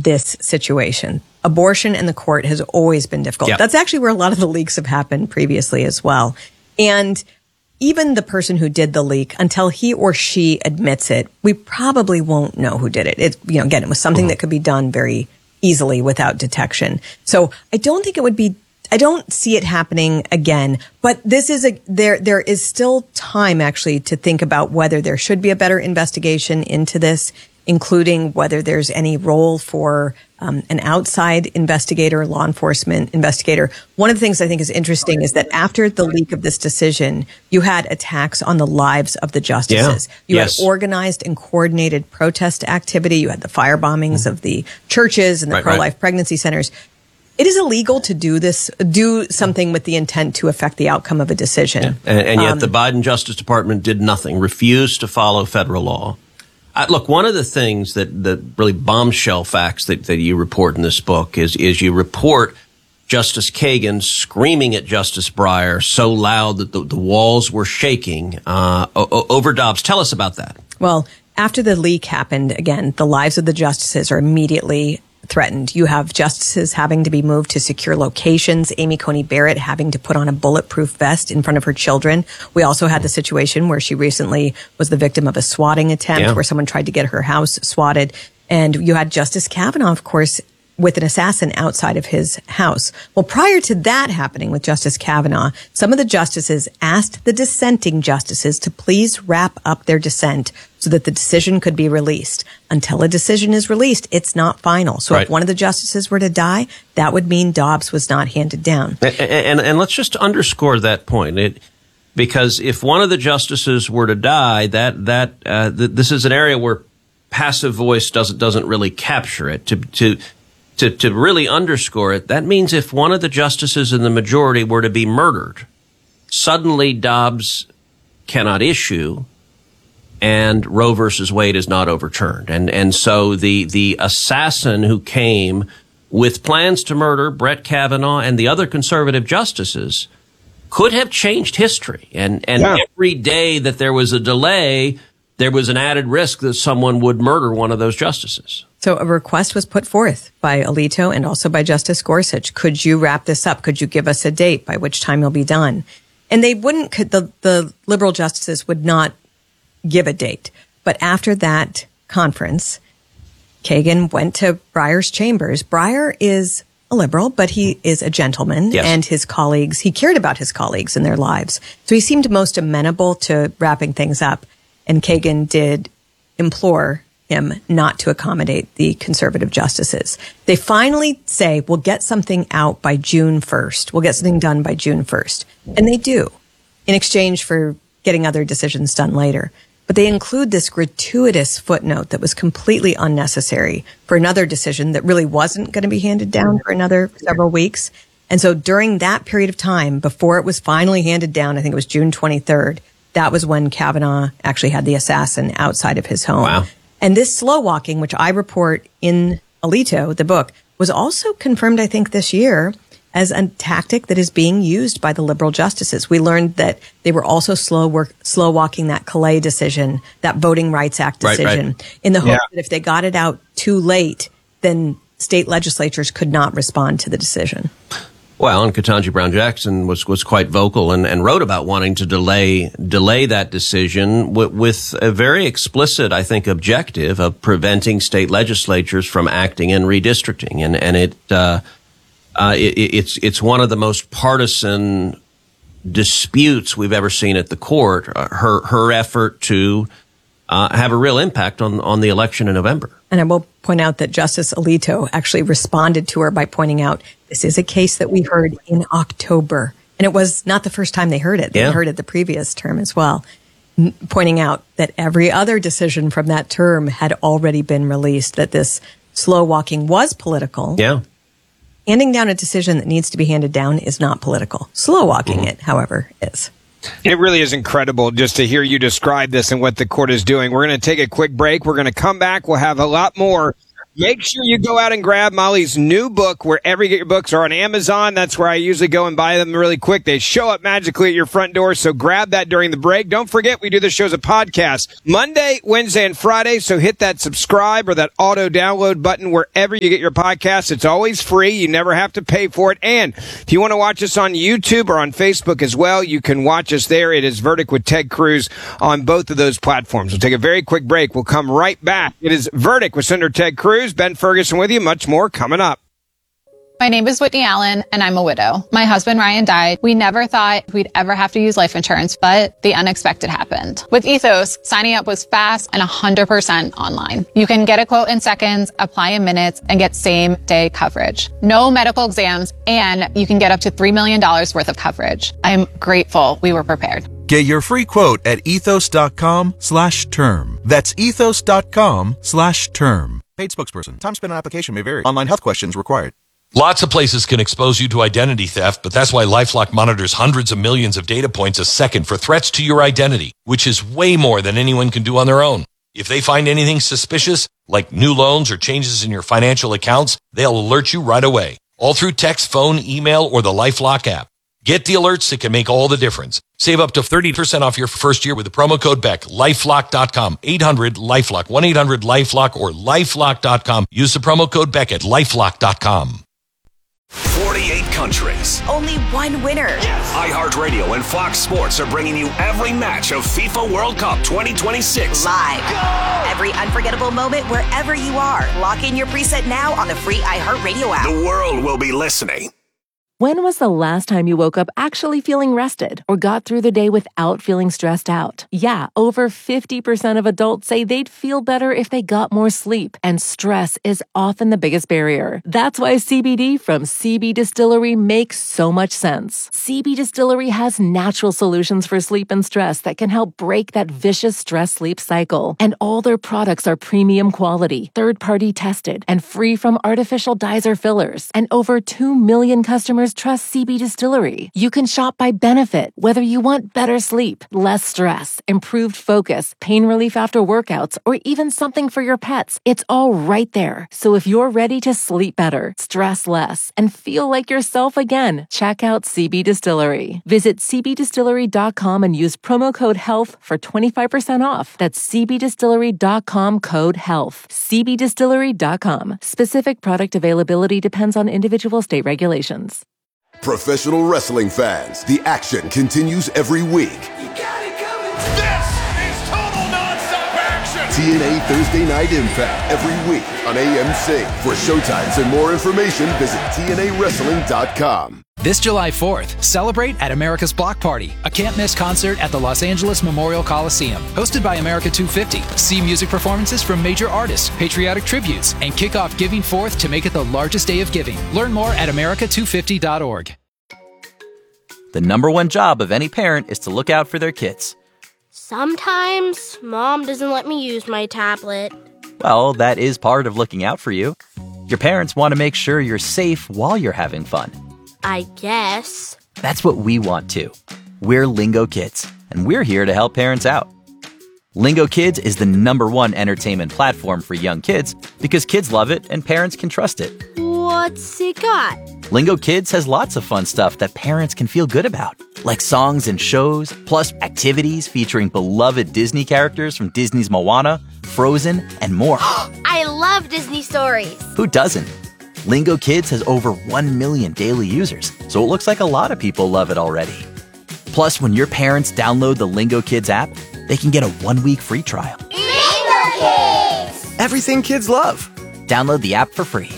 of this situation. Abortion and the court has always been difficult. Yep. That's actually where a lot of the leaks have happened previously as well. And even the person who did the leak, until he or she admits it, we probably won't know who did it. It, again, it was something that could be done very easily without detection. So I don't think it would be, I don't see it happening again, but this is there is still time actually to think about whether there should be a better investigation into this, including whether there's any role for an outside investigator, law enforcement investigator. One of the things I think is interesting is that after the leak of this decision, you had attacks on the lives of the justices. You had organized and coordinated protest activity. You had the fire bombings of the churches and the pro-life pregnancy centers. It is illegal to do something with the intent to affect the outcome of a decision. Yeah. And yet the Biden Justice Department did nothing, refused to follow federal law. Look, one of the things that really bombshell facts that you report in this book is you report Justice Kagan screaming at Justice Breyer so loud that the walls were shaking over Dobbs. Tell us about that. Well, after the leak happened, again, the lives of the justices are immediately threatened. You have justices having to be moved to secure locations, Amy Coney Barrett having to put on a bulletproof vest in front of her children. We also had the situation where she recently was the victim of a swatting attempt where someone tried to get her house swatted. And you had Justice Kavanaugh, of course, with an assassin outside of his house. Well, prior to that happening with Justice Kavanaugh, some of the justices asked the dissenting justices to please wrap up their dissent so that the decision could be released. Until a decision is released, it's not final. So if one of the justices were to die, that would mean Dobbs was not handed down. And let's just underscore that point. Because if one of the justices were to die, this is an area where passive voice doesn't really capture it. To really underscore it, that means if one of the justices in the majority were to be murdered, suddenly Dobbs cannot issue and Roe versus Wade is not overturned. And so the assassin who came with plans to murder Brett Kavanaugh and the other conservative justices could have changed history. And every day that there was a delay, there was an added risk that someone would murder one of those justices. So a request was put forth by Alito and also by Justice Gorsuch. Could you wrap this up? Could you give us a date by which time it'll be done? And they wouldn't, the liberal justices would not give a date. But after that conference, Kagan went to Breyer's chambers. Breyer is a liberal, but he is a gentleman and his colleagues, he cared about his colleagues and their lives. So he seemed most amenable to wrapping things up. And Kagan did implore him not to accommodate the conservative justices. They finally say, we'll get something out by June 1st. We'll get something done by June 1st. And they do, in exchange for getting other decisions done later. But they include this gratuitous footnote that was completely unnecessary for another decision that really wasn't going to be handed down for another several weeks. And so during that period of time, before it was finally handed down, I think it was June 23rd, that was when Kavanaugh actually had the assassin outside of his home. Wow. And this slow walking, which I report in Alito, the book, was also confirmed, I think, this year as a tactic that is being used by the liberal justices. We learned that they were also slow walking that Calais decision, that Voting Rights Act decision, in the hope that if they got it out too late, then state legislatures could not respond to the decision. Well, and Ketanji Brown Jackson was quite vocal and wrote about wanting to delay that decision with a very explicit, I think, objective of preventing state legislatures from acting in redistricting. And it's one of the most partisan disputes we've ever seen at the court. Her effort to have a real impact on the election in November. And I will point out that Justice Alito actually responded to her by pointing out, this is a case that we heard in October. And it was not the first time they heard it. They heard it the previous term as well, pointing out that every other decision from that term had already been released, that this slow walking was political. Yeah. Handing down a decision that needs to be handed down is not political. Slow walking it, however, is. It really is incredible just to hear you describe this and what the court is doing. We're going to take a quick break. We're going to come back. We'll have a lot more Make sure you go out and grab Molly's new book wherever you get your books, or on Amazon. That's where I usually go and buy them really quick. They show up magically at your front door, so grab that during the break. Don't forget, we do the show as a podcast Monday, Wednesday, and Friday, so hit that subscribe or that auto-download button wherever you get your podcasts. It's always free. You never have to pay for it. And if you want to watch us on YouTube or on Facebook as well, you can watch us there. It is Verdict with Ted Cruz on both of those platforms. We'll take a very quick break. We'll come right back. It is Verdict with Senator Ted Cruz. Ben Ferguson with you. Much more coming up. My name is Whitney Allen, and I'm a widow. My husband, Ryan, died. We never thought we'd ever have to use life insurance, but the unexpected happened. With Ethos, signing up was fast and 100% online. You can get a quote in seconds, apply in minutes, and get same-day coverage. No medical exams, and you can get up to $3 million worth of coverage. I'm grateful we were prepared. Get your free quote at ethos.com/term. That's ethos.com/term. Paid spokesperson. Time spent on application may vary. Online health questions required. Lots of places can expose you to identity theft, but that's why LifeLock monitors hundreds of millions of data points a second for threats to your identity, which is way more than anyone can do on their own. If they find anything suspicious, like new loans or changes in your financial accounts, they'll alert you right away, all through text, phone, email, or the LifeLock app. Get the alerts that can make all the difference. Save up to 30% off your first year with the promo code BECK. LifeLock.com. 800-LifeLock. 1-800-LifeLock or LifeLock.com. Use the promo code BECK at LifeLock.com. 48 countries. Only one winner. Yes. iHeartRadio and Fox Sports are bringing you every match of FIFA World Cup 2026. Live. Go! Every unforgettable moment wherever you are. Lock in your preset now on the free iHeartRadio app. The world will be listening. When was the last time you woke up actually feeling rested or got through the day without feeling stressed out? Yeah, over 50% of adults say they'd feel better if they got more sleep, and stress is often the biggest barrier. That's why CBD from CB Distillery makes so much sense. CB Distillery has natural solutions for sleep and stress that can help break that vicious stress-sleep cycle. And all their products are premium quality, third-party tested, and free from artificial dyes or fillers. And over 2 million customers trust CB Distillery. You can shop by benefit, whether you want better sleep, less stress, improved focus, pain relief after workouts, or even something for your pets. It's all right there. So if you're ready to sleep better, stress less, and feel like yourself again, check out CB Distillery. Visit cbdistillery.com and use promo code HEALTH for 25% off. That's cbdistillery.com code HEALTH. cbdistillery.com. Specific product availability depends on individual state regulations. Professional wrestling fans, the action continues every week. You got it coming. This is total nonstop action. TNA Thursday Night Impact every week on AMC. For showtimes and more information, visit TNAWrestling.com. This July 4th, celebrate at America's Block Party, a can't-miss concert at the Los Angeles Memorial Coliseum. Hosted by America 250, see music performances from major artists, patriotic tributes, and kick off Giving Forth to make it the largest day of giving. Learn more at america250.org. The number one job of any parent is to look out for their kids. Sometimes, Mom doesn't let me use my tablet. Well, that is part of looking out for you. Your parents want to make sure you're safe while you're having fun. I guess. That's what we want too. We're Lingo Kids, and we're here to help parents out. Lingo Kids is the #1 entertainment platform for young kids because kids love it and parents can trust it. What's it got? Lingo Kids has lots of fun stuff that parents can feel good about, like songs and shows, plus activities featuring beloved Disney characters from Disney's Moana, Frozen, and more. I love Disney stories. Who doesn't? Lingo Kids has over 1 million daily users, so it looks like a lot of people love it already. Plus, when your parents download the Lingo Kids app, they can get a 1-week free trial. Lingo Kids! Everything kids love. Download the app for free.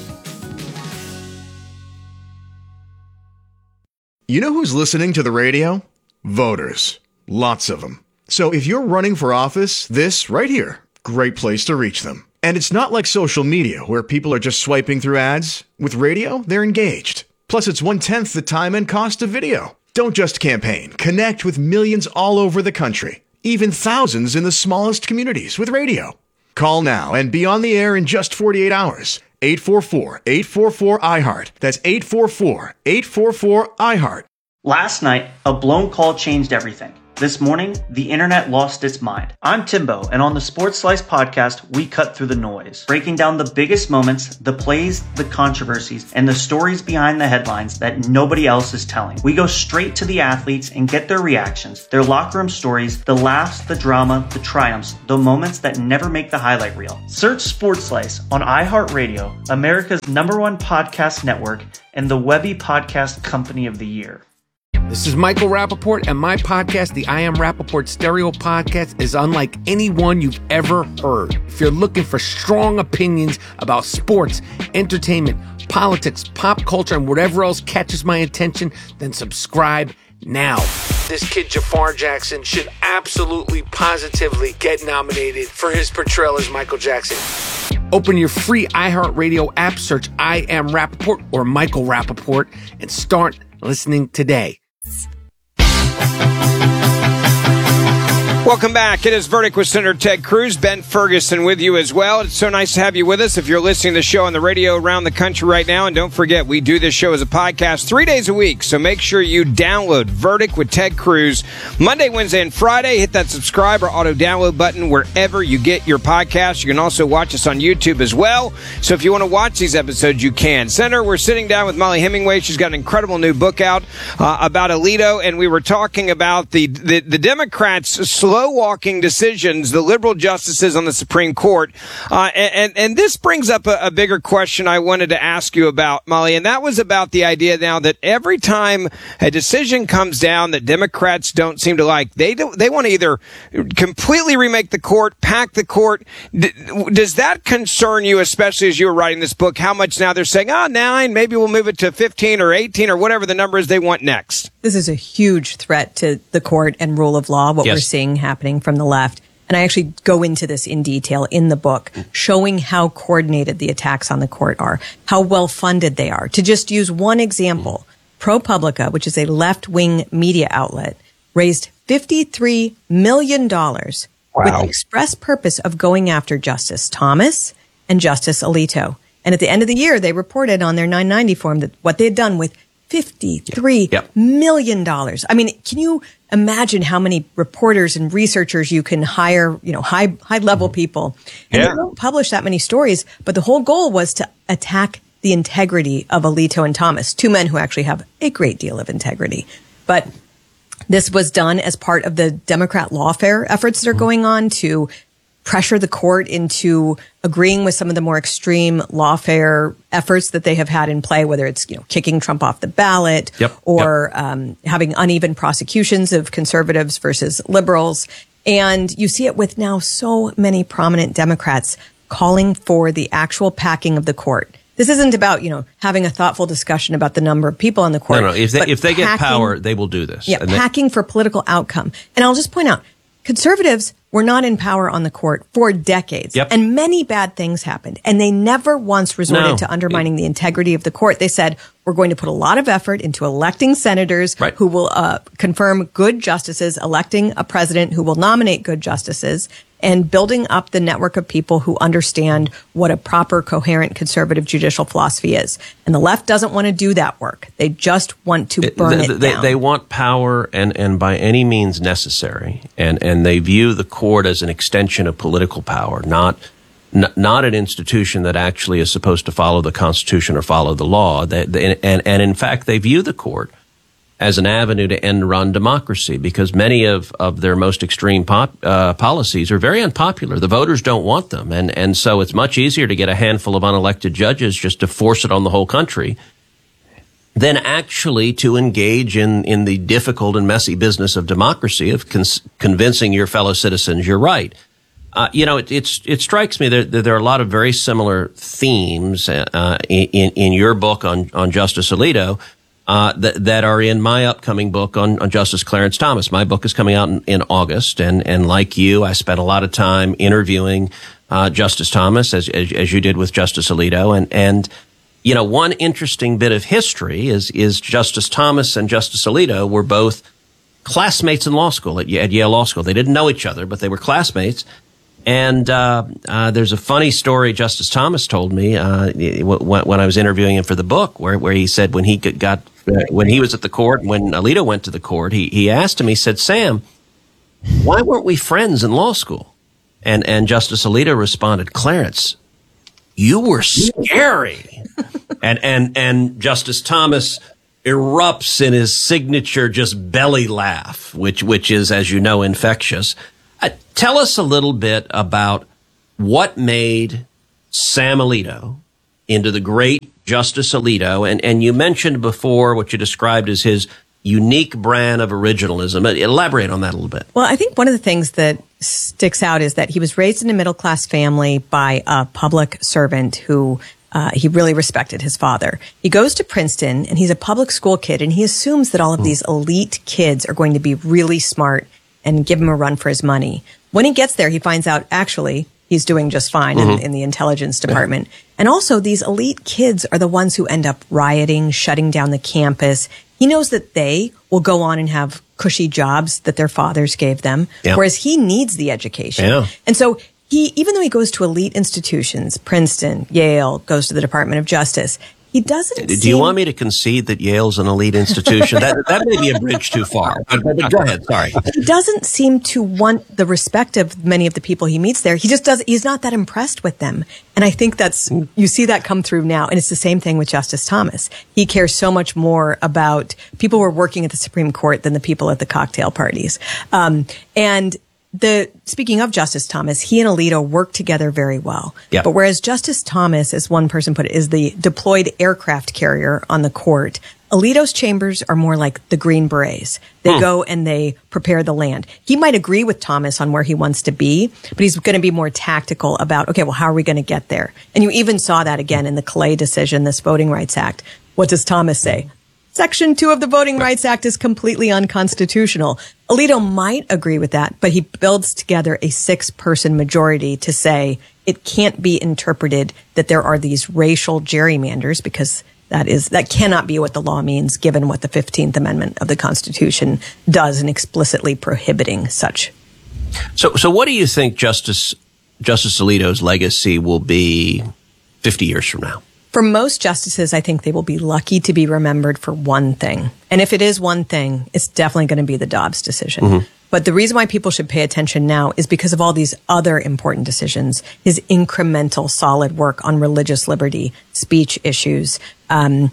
You know who's listening to the radio? Voters. Lots of them. So if you're running for office, this right here, great place to reach them. And it's not like social media where people are just swiping through ads. With radio, they're engaged. Plus, it's 1/10 the time and cost of video. Don't just campaign. Connect with millions all over the country. Even thousands in the smallest communities with radio. Call now and be on the air in just 48 hours. 844-844-IHEART. That's 844-844-IHEART. Last night, a blown call changed everything. This morning, the internet lost its mind. I'm Timbo, and on the Sports Slice podcast, we cut through the noise, breaking down the biggest moments, the plays, the controversies, and the stories behind the headlines that nobody else is telling. We go straight to the athletes and get their reactions, their locker room stories, the laughs, the drama, the triumphs, the moments that never make the highlight reel. Search Sports Slice on iHeartRadio, America's #1 podcast network, and the Webby Podcast Company of the Year. This is Michael Rappaport, and my podcast, the I Am Rappaport Stereo Podcast, is unlike any one you've ever heard. If you're looking for strong opinions about sports, entertainment, politics, pop culture, and whatever else catches my attention, then subscribe now. This kid Jafar Jackson should absolutely, positively get nominated for his portrayal as Michael Jackson. Open your free iHeartRadio app, search I Am Rappaport or Michael Rappaport, and start listening today. Welcome back. It is Verdict with Senator Ted Cruz. Ben Ferguson with you as well. It's so nice to have you with us. If you're listening to the show on the radio around the country right now, and don't forget, we do this show as a podcast 3 days a week, so make sure you download Verdict with Ted Cruz Monday, Wednesday, and Friday. Hit that subscribe or auto-download button wherever you get your podcasts. You can also watch us on YouTube as well, so if you want to watch these episodes, you can. Senator, we're sitting down with Molly Hemingway. She's got an incredible new book out about Alito, and we were talking about the Democrats' slow-walking decisions, the liberal justices on the Supreme Court. And this brings up a bigger question I wanted to ask you about, Molly, and that was about the idea now that every time a decision comes down that Democrats don't seem to like, they want to either completely remake the court, pack the court. Does that concern you, especially as you were writing this book, how much now they're saying, 9, maybe we'll move it to 15 or 18 or whatever the number is they want next? This is a huge threat to the court and rule of law, what we're seeing happening from the left. And I actually go into this in detail in the book, showing how coordinated the attacks on the court are, how well funded they are. To just use one example, ProPublica, which is a left-wing media outlet, raised $53 million with the express purpose of going after Justice Thomas and Justice Alito. And at the end of the year, they reported on their 990 form that what they had done with $53 million. I mean, can you imagine how many reporters and researchers you can hire, high level people? And they don't publish that many stories, but the whole goal was to attack the integrity of Alito and Thomas, two men who actually have a great deal of integrity. But this was done as part of the Democrat lawfare efforts that are going on to pressure the court into agreeing with some of the more extreme lawfare efforts that they have had in play, whether it's kicking Trump off the ballot or having uneven prosecutions of conservatives versus liberals. And you see it with now so many prominent Democrats calling for the actual packing of the court. This isn't about, having a thoughtful discussion about the number of people on the court. No. If they get power, they will do this. Yeah, packing for political outcome. And I'll just point out, conservatives were not in power on the court for decades. And many bad things happened. And they never once resorted to undermining the integrity of the court. They said, we're going to put a lot of effort into electing senators who will confirm good justices, electing a president who will nominate good justices, and building up the network of people who understand what a proper, coherent, conservative judicial philosophy is. And the left doesn't want to do that work. They just want to burn it down. They want power and by any means necessary. And they view the court as an extension of political power, not an institution that actually is supposed to follow the Constitution or follow the law. And in fact, they view the court as an avenue to end-run democracy because many of their most extreme policies are very unpopular. The voters don't want them. And so it's much easier to get a handful of unelected judges just to force it on the whole country than actually to engage in the difficult and messy business of democracy, of convincing your fellow citizens you're right. It strikes me that there are a lot of very similar themes in your book on Justice Alito that are in my upcoming book on Justice Clarence Thomas. My book is coming out in August, and like you, I spent a lot of time interviewing Justice Thomas, as you did with Justice Alito, and one interesting bit of history is Justice Thomas and Justice Alito were both classmates in law school at Yale Law School. They didn't know each other, but they were classmates. And there's a funny story Justice Thomas told me when I was interviewing him for the book, where he said when he was at the court, when Alito went to the court, he asked him, he said, Sam, why weren't we friends in law school? And Justice Alito responded, Clarence, you were scary. and Justice Thomas erupts in his signature just belly laugh, which is, as you know, infectious. Tell us a little bit about what made Sam Alito into the great Justice Alito. And you mentioned before what you described as his unique brand of originalism. Elaborate on that a little bit. Well, I think one of the things that sticks out is that he was raised in a middle-class family by a public servant who he really respected his father. He goes to Princeton, and he's a public school kid, and he assumes that all of these elite kids are going to be really smart and give him a run for his money. When he gets there, he finds out, actually, he's doing just fine in the intelligence department. And also, these elite kids are the ones who end up rioting, shutting down the campus. He knows that they will go on and have cushy jobs that their fathers gave them, whereas he needs the education. Yeah. And so even though he goes to elite institutions, Princeton, Yale, goes to the Department of Justice, he doesn't Do you want me to concede that Yale's an elite institution? that may be a bridge too far. But go ahead. Sorry. He doesn't seem to want the respect of many of the people he meets there. He just does. He's not that impressed with them. And I think you see that come through now. And it's the same thing with Justice Thomas. He cares so much more about people who are working at the Supreme Court than the people at the cocktail parties. Speaking of Justice Thomas, he and Alito work together very well. Yep. But whereas Justice Thomas, as one person put it, is the deployed aircraft carrier on the court, Alito's chambers are more like the Green Berets. They go and they prepare the land. He might agree with Thomas on where he wants to be, but he's going to be more tactical about, okay, well, how are we going to get there? And you even saw that again in the Clay decision, this Voting Rights Act. What does Thomas say? Section 2 of the Voting Rights Act is completely unconstitutional. Alito might agree with that, but he builds together a 6-person majority to say it can't be interpreted that there are these racial gerrymanders, because that cannot be what the law means, given what the 15th Amendment of the Constitution does in explicitly prohibiting such. So what do you think Justice Alito's legacy will be 50 years from now? For most justices, I think they will be lucky to be remembered for one thing. And if it is one thing, it's definitely going to be the Dobbs decision. Mm-hmm. But the reason why people should pay attention now is because of all these other important decisions, his incremental, solid work on religious liberty, speech issues. And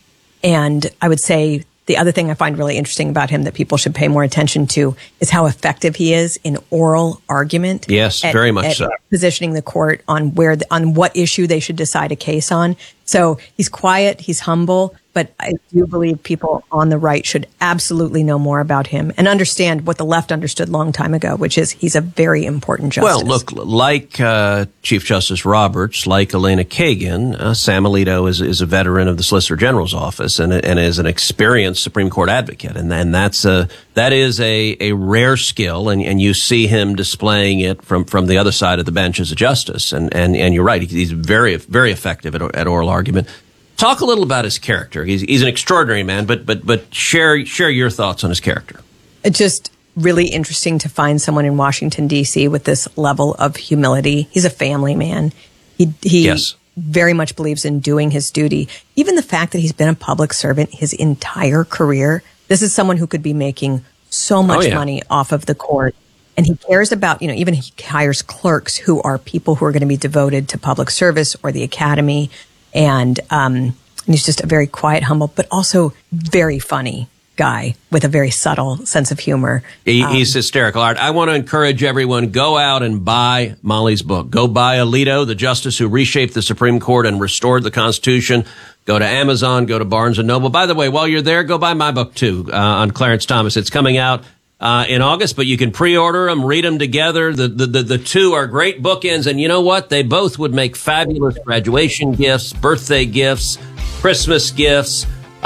I would say the other thing I find really interesting about him that people should pay more attention to is how effective he is in oral argument. Yes, very much so. Positioning the court on on what issue they should decide a case on. So he's quiet, he's humble, but I do believe people on the right should absolutely know more about him and understand what the left understood a long time ago, which is he's a very important justice. Well, look, like Chief Justice Roberts, like Elena Kagan, Sam Alito is a veteran of the Solicitor General's office and is an experienced Supreme Court advocate, and that is a rare skill, and you see him displaying it from the other side of the bench as a justice, and you're right, he's very very effective at oral argument. Talk a little about his character. He's an extraordinary man, but share your thoughts on his character. It's just really interesting to find someone in Washington, D.C. with this level of humility. He's a family man. He yes. very much believes in doing his duty. Even the fact that he's been a public servant his entire career, this is someone who could be making so much money off of the court. And he cares about, even he hires clerks who are people who are going to be devoted to public service or the academy. And he's just a very quiet, humble, but also very funny guy with a very subtle sense of humor. He's hysterical. Art, I want to encourage everyone, go out and buy Molly's book. Go buy Alito, the justice who reshaped the Supreme Court and restored the Constitution. Go to Amazon, go to Barnes & Noble. By the way, while you're there, go buy my book, too, on Clarence Thomas. It's coming out in August, but you can pre-order them, read them together. The two are great bookends, and you know what? They both would make fabulous graduation gifts, birthday gifts, Christmas gifts.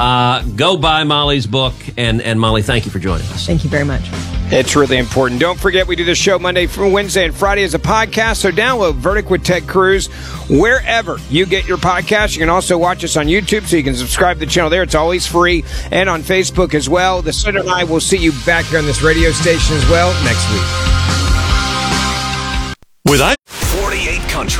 Go buy Molly's book, and Molly, thank you for joining us. Thank you very much. It's really important. Don't forget, we do the show Monday, Wednesday, and Friday as a podcast, so download Verdict with Ted Cruz wherever you get your podcast. You can also watch us on YouTube, so you can subscribe to the channel there. It's always free, and on Facebook as well. The Senator and I will see you back here on this radio station as well next week. 48 countries,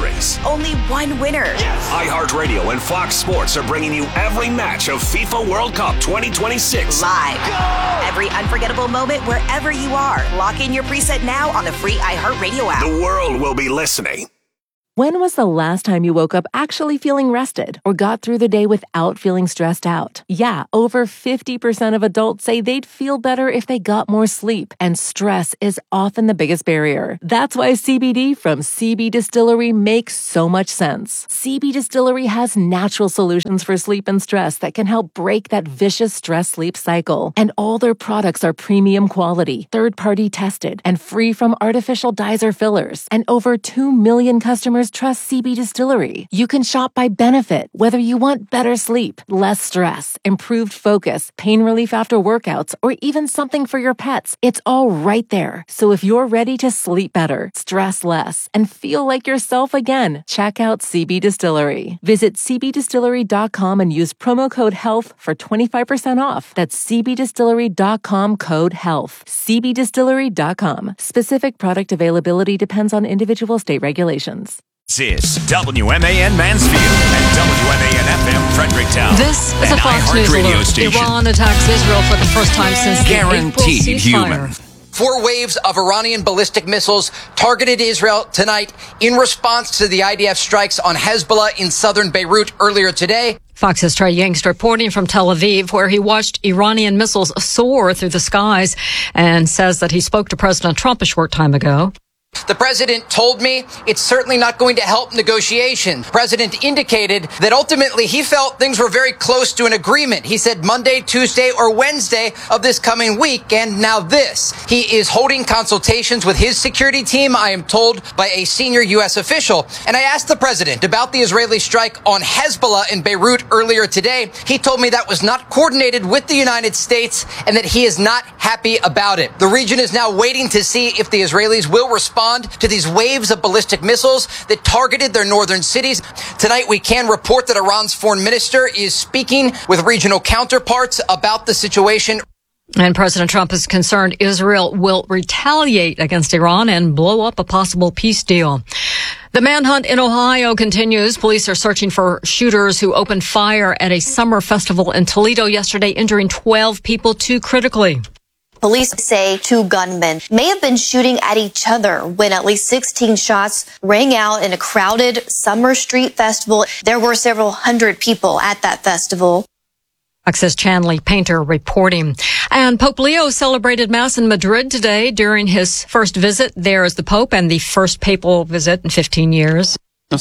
only one winner. iHeartRadio and Fox Sports are bringing you every match of FIFA World Cup 2026. Live. Every unforgettable moment wherever you are. Lock in your preset now on the free iHeartRadio app. The world will be listening. When was the last time you woke up actually feeling rested or got through the day without feeling stressed out? Yeah, over 50% of adults say they'd feel better if they got more sleep, and stress is often the biggest barrier. That's why CBD from CB Distillery makes so much sense. CB Distillery has natural solutions for sleep and stress that can help break that vicious stress-sleep cycle. And all their products are premium quality, third-party tested, and free from artificial dyes or fillers. And over 2 million customers trust CB Distillery. You can shop by benefit, whether you want better sleep, less stress, improved focus, pain relief after workouts, or even something for your pets. It's all right there. So if you're ready to sleep better, stress less, and feel like yourself again, check out CB Distillery. Visit cbdistillery.com and use promo code HEALTH for 25% off. That's cbdistillery.com code HEALTH. cbdistillery.com. Specific product availability depends on individual state regulations. This is WMAN Mansfield and WMAN-FM Fredericktown. This is a Fox News radio alert. station. Iran attacks Israel for the first time since Guaranteed the April human. ceasefire. 4 waves of Iranian ballistic missiles targeted Israel tonight in response to the IDF strikes on Hezbollah in southern Beirut earlier today. Fox's Trey Yingst reporting from Tel Aviv, where he watched Iranian missiles soar through the skies and says that he spoke to President Trump a short time ago. The president told me it's certainly not going to help negotiations. The president indicated that ultimately he felt things were very close to an agreement. He said Monday, Tuesday, or Wednesday of this coming week. And now this. He is holding consultations with his security team, I am told, by a senior U.S. official. And I asked the president about the Israeli strike on Hezbollah in Beirut earlier today. He told me that was not coordinated with the United States and that he is not happy about it. The region is now waiting to see if the Israelis will respond to these waves of ballistic missiles that targeted their northern cities. Tonight, we can report that Iran's foreign minister is speaking with regional counterparts about the situation. And President Trump is concerned Israel will retaliate against Iran and blow up a possible peace deal. The manhunt in Ohio continues. Police are searching for shooters who opened fire at a summer festival in Toledo yesterday, injuring 12 people, 2 critically. Police say 2 gunmen may have been shooting at each other when at least 16 shots rang out in a crowded summer street festival. There were several hundred people at that festival. Fox's Chanley Painter reporting. And Pope Leo celebrated Mass in Madrid today during his first visit there as the Pope and the first papal visit in 15 years.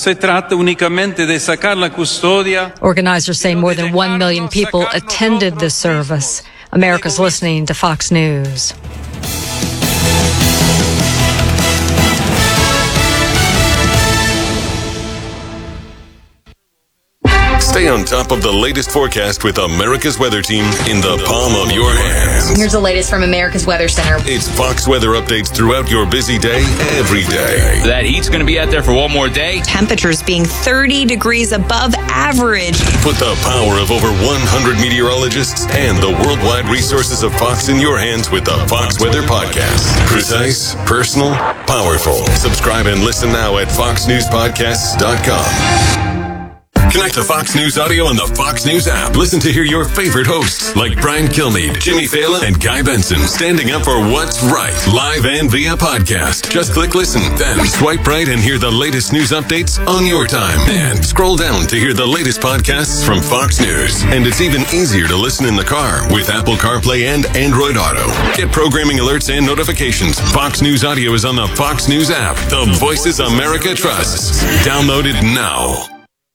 Organizers say more than 1 million people attended this service. America's listening to Fox News. Stay on top of the latest forecast with America's Weather Team in the palm of your hands. Here's the latest from America's Weather Center. It's Fox weather updates throughout your busy day, every day. That heat's going to be out there for one more day. Temperatures being 30 degrees above average. Put the power of over 100 meteorologists and the worldwide resources of Fox in your hands with the Fox Weather Podcast. Precise, personal, powerful. Subscribe and listen now at foxnewspodcasts.com. Connect to Fox News Audio on the Fox News app. Listen to hear your favorite hosts like Brian Kilmeade, Jimmy Fallon, and Guy Benson standing up for what's right, live and via podcast. Just click listen, then swipe right and hear the latest news updates on your time. And scroll down to hear the latest podcasts from Fox News. And it's even easier to listen in the car with Apple CarPlay and Android Auto. Get programming alerts and notifications. Fox News Audio is on the Fox News app. The voices America trusts. Download it now.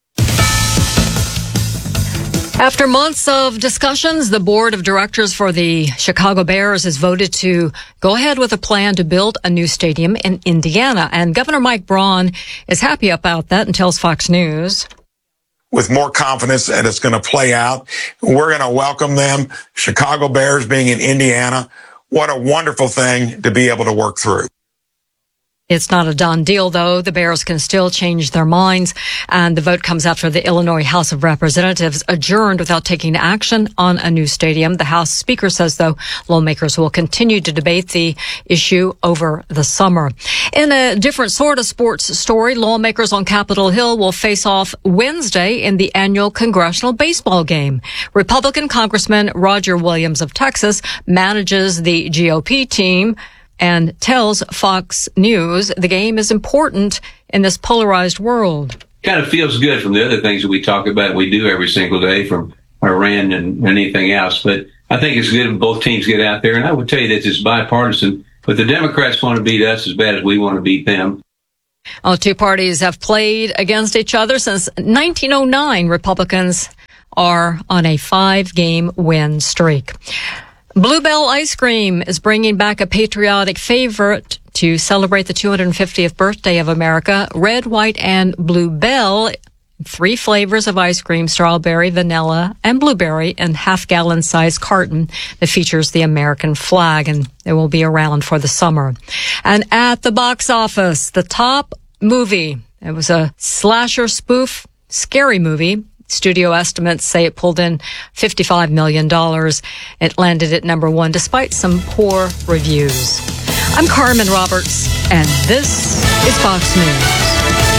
After months of discussions, the board of directors for the Chicago Bears has voted to go ahead with a plan to build a new stadium in Indiana. And Governor Mike Braun is happy about that and tells Fox News. With more confidence that it's going to play out, we're going to welcome them. Chicago Bears being in Indiana, what a wonderful thing to be able to work through. It's not a done deal, though. The Bears can still change their minds, and the vote comes after the Illinois House of Representatives adjourned without taking action on a new stadium. The House Speaker says, though, lawmakers will continue to debate the issue over the summer. In a different sort of sports story, lawmakers on Capitol Hill will face off Wednesday in the annual congressional baseball game. Republican Congressman Roger Williams of Texas manages the GOP team and tells Fox News the game is important in this polarized world. Kind of feels good from the other things that we talk about, we do every single day, from Iran and anything else. But I think it's good if both teams get out there. And I would tell you that it's bipartisan, but the Democrats want to beat us as bad as we want to beat them. All two parties have played against each other since 1909. Republicans are on a 5-game win streak. Bluebell Ice Cream is bringing back a patriotic favorite to celebrate the 250th birthday of America. Red, white, and Bluebell, 3 flavors of ice cream, strawberry, vanilla, and blueberry, in half-gallon size carton that features the American flag, and it will be around for the summer. And at the box office, the top movie, it was a slasher spoof, scary movie. Studio estimates say it pulled in $55 million. It landed at number 1 despite some poor reviews. I'm Carmen Roberts, and this is Fox News.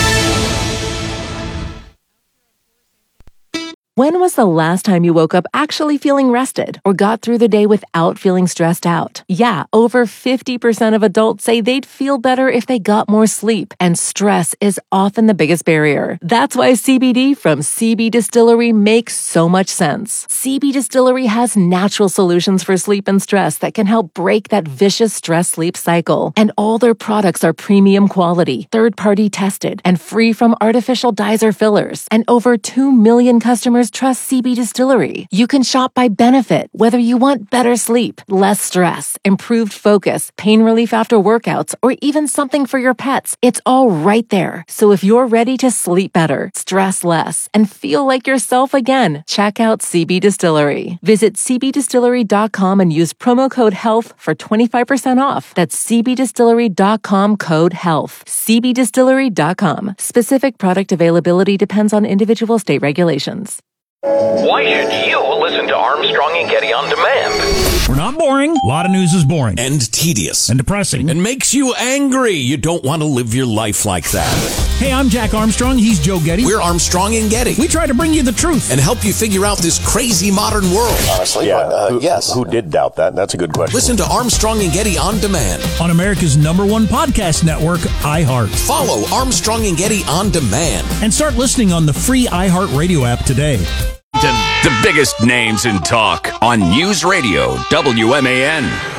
When was the last time you woke up actually feeling rested or got through the day without feeling stressed out? Yeah, over 50% of adults say they'd feel better if they got more sleep, and stress is often the biggest barrier. That's why CBD from CB Distillery makes so much sense. CB Distillery has natural solutions for sleep and stress that can help break that vicious stress-sleep cycle. And all their products are premium quality, third-party tested, and free from artificial dyes or fillers. And over 2 million customers trust CB Distillery. You can shop by benefit, whether you want better sleep, less stress, improved focus, pain relief after workouts, or even something for your pets. It's all right there. So if you're ready to sleep better, stress less, and feel like yourself again, check out CB Distillery. Visit cbdistillery.com and use promo code HEALTH for 25% off. That's cbdistillery.com, code HEALTH. cbdistillery.com. Specific product availability depends on individual state regulations. Why should you listen to Armstrong and Getty on demand? We're not boring. A lot of news is boring. And tedious. And depressing. And makes you angry. You don't want to live your life like that. Hey, I'm Jack Armstrong. He's Joe Getty. We're Armstrong and Getty. We try to bring you the truth. And help you figure out this crazy modern world. Honestly, yes. Who did doubt that? That's a good question. Listen to Armstrong and Getty on demand. On America's #1 podcast network, iHeart. Follow Armstrong and Getty on demand. And start listening on the free iHeart Radio app today. The biggest names in talk on News Radio WMAN.